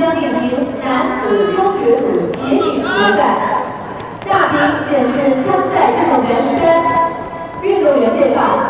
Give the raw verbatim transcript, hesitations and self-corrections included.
将进行男子中学组协比比赛。大屏显示参赛运动员名单。运动员介绍。